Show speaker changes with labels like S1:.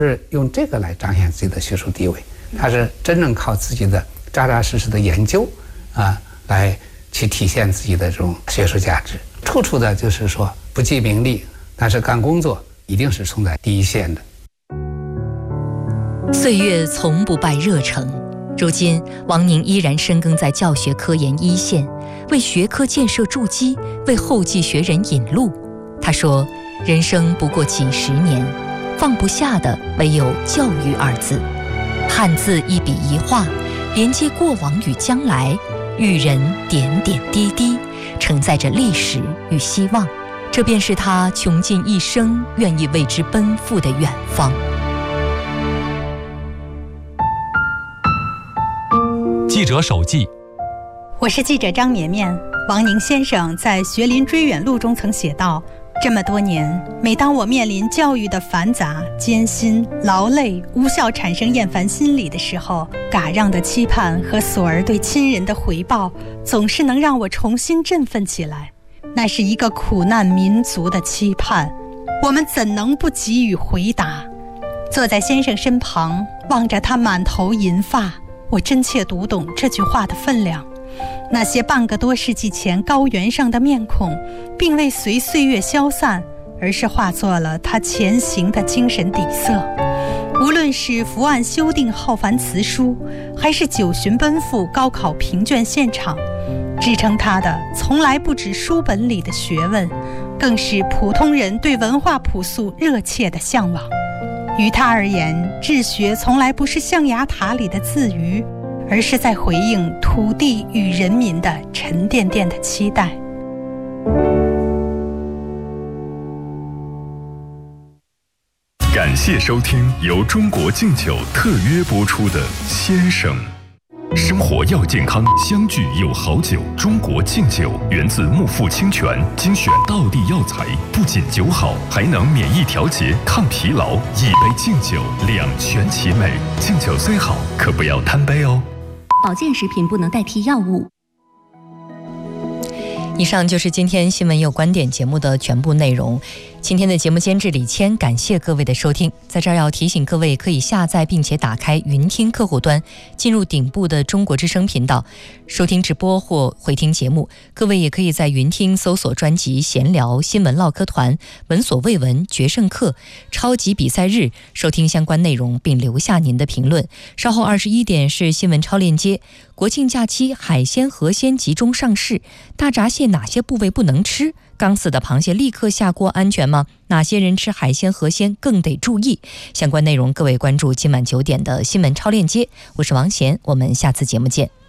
S1: 是用这个来彰显自己的学术地位，他是真正靠自己的扎扎实实的研究来去体现自己的这种学术价值。处处的就是说不计名利，但是干工作一定是冲在第一线的。
S2: 岁月从不败热诚，如今王宁依然深耕在教学科研一线，为学科建设筑基，为后继学人引路。他说，人生不过几十年，放不下的唯有教育二字。汉字一笔一画，连接过往与将来，育人点点滴滴，承载着历史与希望。这便是他穷尽一生愿意为之奔赴的远方。
S3: 记者手记，
S4: 我是记者张绵绵。王宁先生在《学林追远录》中曾写道，这么多年，每当我面临教育的繁杂、艰辛、劳累、无效产生厌烦心理的时候，嘎让的期盼和索儿对亲人的回报，总是能让我重新振奋起来。那是一个苦难民族的期盼，我们怎能不给予回答？坐在先生身旁，望着他满头银发，我真切读懂这句话的分量。那些半个多世纪前高原上的面孔，并未随岁月消散，而是化作了他前行的精神底色。无论是伏案修订浩繁辞书，还是九旬奔赴高考评卷现场，支撑他的从来不止书本里的学问，更是普通人对文化朴素热切的向往。于他而言，治学从来不是象牙塔里的自娱，而是在回应土地与人民的沉甸甸的期待。
S5: 感谢收听由中国敬酒特约播出的《先生》。生活要健康，相聚有好酒。中国敬酒源自木富清泉，精选道地药材，不仅酒好，还能免疫调节、抗疲劳。一杯敬酒，两全其美。敬酒虽好，可不要贪杯哦。
S6: 保健食品不能代替药物。
S2: 以上就是今天新闻有观点节目的全部内容。今天的节目监制李谦，感谢各位的收听。在这儿要提醒各位，可以下载并且打开云听客户端，进入顶部的中国之声频道，收听直播或回听节目。各位也可以在云听搜索专辑闲聊、新闻唠嗑团、闻所未闻、决胜课、超级比赛日，收听相关内容并留下您的评论。稍后21点是新闻超链接。国庆假期海鲜河鲜集中上市，大闸蟹哪些部位不能吃？刚死的螃蟹立刻下锅安全吗？哪些人吃海鲜河鲜更得注意？相关内容各位关注今晚9点的新闻超链接。我是王贤，我们下次节目见。